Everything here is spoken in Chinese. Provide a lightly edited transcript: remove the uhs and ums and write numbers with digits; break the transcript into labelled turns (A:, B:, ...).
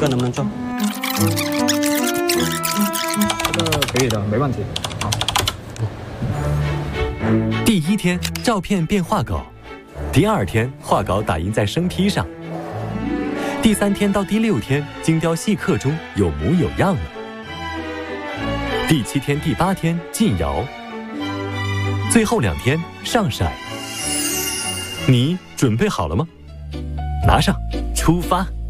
A: 个能不能做？
B: 这个可以的，没问题。好。
C: 第1天，照片变画稿；第2天，画稿打印在生坯上；第3天到第6天，精雕细刻中有模有样了；第7天、第8天进窑；最后2天上色。你准备好了吗？拿上，出发！